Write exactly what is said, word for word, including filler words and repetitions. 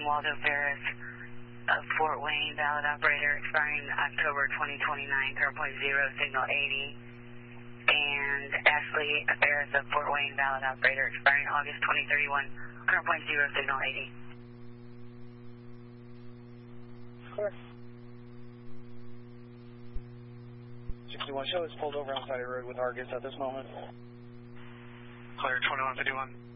Waldo Ferris of Fort Wayne, valid operator, expiring October twenty twenty-nine, current point zero, signal eighty. And Ashley Ferris of Fort Wayne, valid operator, expiring August twenty thirty-one, current point zero, signal eighty. Clear. sixty-one show is pulled over on the side of the road with Argus at this moment. Clear, twenty-one fifty-one.